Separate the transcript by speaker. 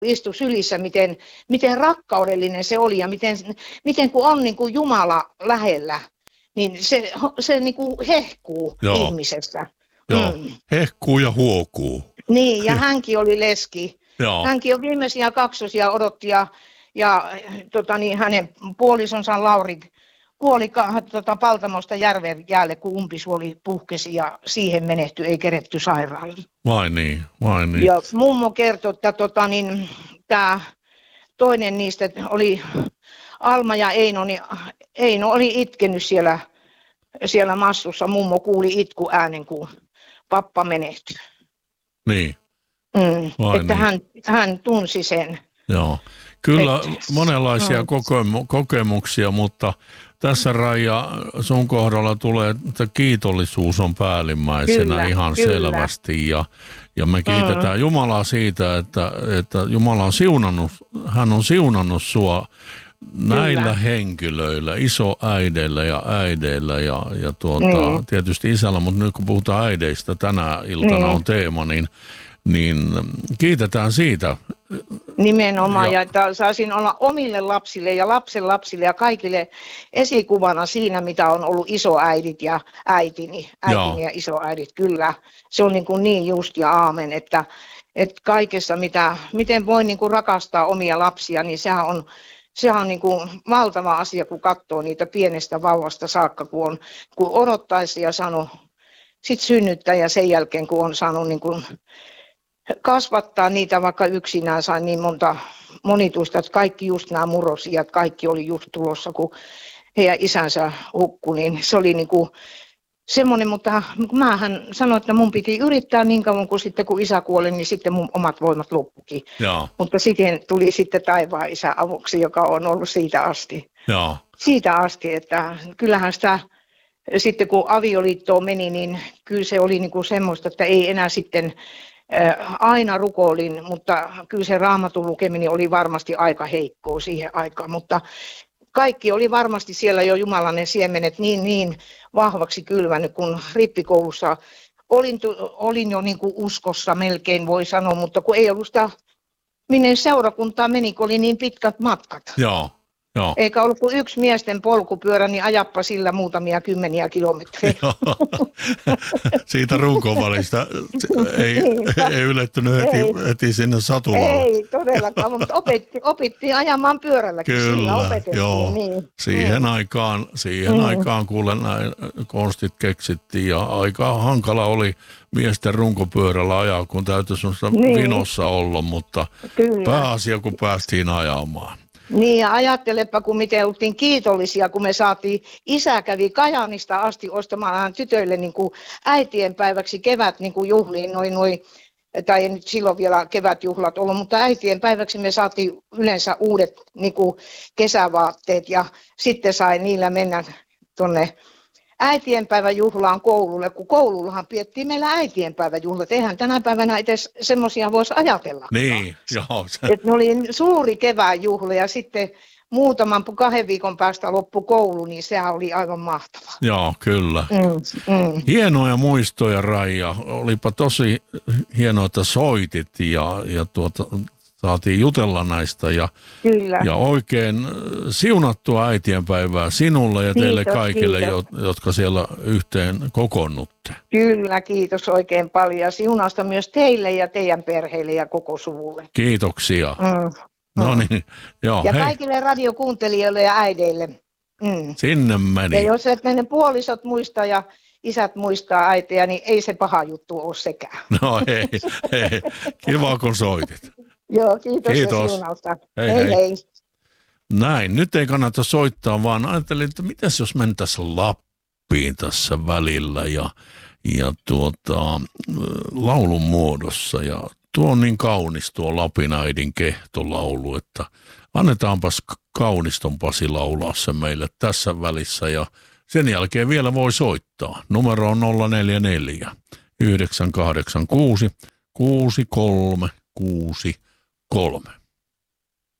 Speaker 1: istui sylissä, miten rakkaudellinen se oli ja miten kun on niin kuin Jumala lähellä, niin se niin kuin hehkuu ihmisessä.
Speaker 2: Joo, hehkuu ja huokuu.
Speaker 1: Niin, ja hänkin oli leski.
Speaker 2: Joo.
Speaker 1: Hänkin on viimeisiä kaksosia odotti ja hänen puolisonsa Lauri kuoli Paltamosta järven jäälle, kun umpisuoli puhkesi ja siihen menehtyi, ei keretty sairaalaan.
Speaker 2: Vai niin.
Speaker 1: Ja mummo kertoi, että tämä toinen niistä oli Alma ja Eino, niin Eino oli itkenyt siellä massussa. Mummo kuuli itkuäänen, kun pappa menehtyi.
Speaker 2: Niin.
Speaker 1: Että hän tunsi sen.
Speaker 2: Joo. Kyllä monenlaisia kokemuksia, mutta tässä Raija sun kohdalla tulee, että kiitollisuus on päällimmäisenä ihan selvästi ja me kiitetään Jumalaa siitä, että Jumala on hän on siunannut sua näillä henkilöillä, isoäideillä ja äideillä ja tietysti isällä, mutta nyt kun puhutaan äideistä, tänä iltana on teema, niin kiitetään siitä.
Speaker 1: Nimenomaan, ja että saisin olla omille lapsille ja lapsille ja kaikille esikuvana siinä, mitä on ollut isoäidit ja äitini ja isoäidit. Kyllä, se on niin just ja aamen, että kaikessa, miten voi niin kuin rakastaa omia lapsia, niin sehän on niin kuin valtava asia, kun katsoo niitä pienestä vauvasta saakka, kun odottaisi ja sanoi, sitten synnyttää ja sen jälkeen, kun on saanut niin kuin kasvattaa niitä, vaikka yksinään sai niin monituista, että kaikki just nämä murrosiat, kaikki oli just tulossa, kun heidän isänsä hukkui, niin se oli niin kuin semmoinen, mutta mähän sanoin, että mun piti yrittää niin kauan, kun isä kuoli, niin sitten mun omat voimat loppukin.
Speaker 2: Joo.
Speaker 1: Mutta sitten tuli sitten taivaan isä avuksi, joka on ollut siitä asti.
Speaker 2: Joo.
Speaker 1: Siitä asti, että kyllähän sitä sitten kun avioliittoon meni, niin kyllä se oli niin kuin semmoista, että ei enää sitten aina rukoilin, mutta kyllä se Raamatun lukeminen oli varmasti aika heikkoa siihen aikaan, mutta kaikki oli varmasti siellä jo Jumalan ne siemenet niin vahvaksi kylvänyt, kun rippikoulussa olin jo niin kuin uskossa melkein voi sanoa, mutta kun ei ollut sitä, minne seurakuntaa meni, kun oli niin pitkät matkat.
Speaker 2: Joo.
Speaker 1: Eikä ollut kuin yksi miesten polkupyörä, niin ajappa sillä muutamia kymmeniä kilometrejä.
Speaker 2: Siitä runkovälistä ei ylettynyt heti sinne Satulaan.
Speaker 1: Ei todellakaan, mutta opittiin ajamaan pyörälläkin.
Speaker 2: Kyllä, joo. Niin. Siihen aikaan kuule näin konstit keksittiin ja aika hankala oli miesten runkopyörällä ajaa, kun täytyy semmoista vinossa olla, mutta pääasia kun päästiin ajamaan.
Speaker 1: Niin ja ajattelepa, kun miten oltiin kiitollisia, kun me saatiin, isä kävi Kajaanista asti ostamaan tytöille niin kuin äitienpäiväksi kevät niin kuin juhliin, tai ei nyt silloin vielä kevätjuhlat ollut, mutta äitienpäiväksi me saatiin yleensä uudet niin kuin kesävaatteet ja sitten sai niillä mennä tuonne äitienpäiväjuhlaan koululle, kun koulullahan piettiin meillä äitienpäiväjuhlat. Eihän tänä päivänä edes semmoisia voisi ajatella.
Speaker 2: Niin, joo.
Speaker 1: Että ne oli suuri kevätjuhla ja sitten muutaman 2 viikon päästä loppu koulu, niin sehän oli aivan mahtavaa.
Speaker 2: Joo, kyllä. Hienoja muistoja, Raija. Olipa tosi hienoa, että soitit ja saatiin jutella näistä ja oikein siunattua äitienpäivää sinulle ja teille kaikille, jotka siellä yhteen kokoonnutte.
Speaker 1: Kyllä, kiitos oikein paljon ja siunausta myös teille ja teidän perheille ja koko suvulle.
Speaker 2: Kiitoksia. No niin, joo.
Speaker 1: Ja kaikille radiokuuntelijoille ja äideille.
Speaker 2: Sinne meni.
Speaker 1: Ja jos et ne puolisot muista ja isät muistaa äitiä, niin ei se paha juttu ole sekään.
Speaker 2: No ei. Kiva kun soitit.
Speaker 1: Joo, kiitos. Ja siunausta. Hei.
Speaker 2: Näin, nyt ei kannata soittaa, vaan ajattelin, että mitäs jos mentäisiin Lappiin tässä välillä ja laulun muodossa. Ja tuo on niin kaunis tuo Lapin äidin kehtolaulu, että annetaanpas Kauniston Pasi laulaa se meille tässä välissä ja sen jälkeen vielä voi soittaa. Numero on 044 986 6363.